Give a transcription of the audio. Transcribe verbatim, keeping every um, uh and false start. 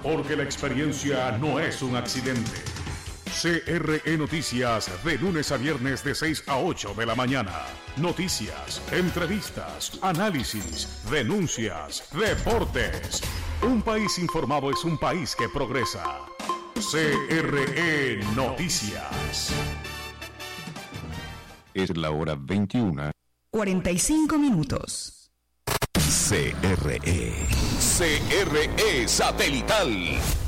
porque la experiencia no es un accidente. C R E Noticias, de lunes a viernes de seis a ocho de la mañana. Noticias, entrevistas, análisis, denuncias, deportes. Un país informado es un país que progresa. C R E Noticias. Es la hora veintiuna. cuarenta y cinco minutos. C R E. C R E Satelital.